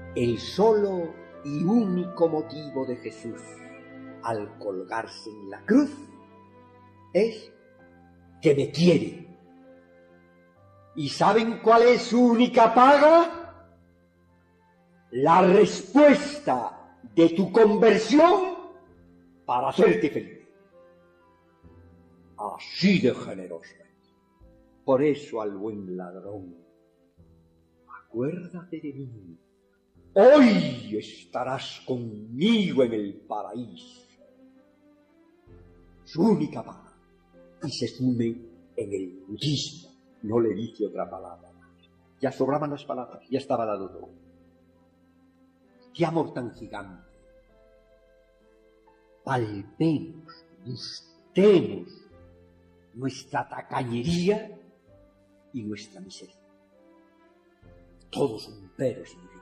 El solo y único motivo de Jesús al colgarse en la cruz es que me quiere. ¿Y saben cuál es su única paga? La respuesta de tu conversión para hacerte feliz. Así de generoso. Por eso al buen ladrón, acuérdate de mí. Hoy estarás conmigo en el paraíso. Su única paga. Y se sume en el budismo. No le dice otra palabra. Ya sobraban las palabras, ya estaba dado todo. Qué amor tan gigante. Palpemos, gustemos nuestra tacañería y nuestra miseria. Todos son peros y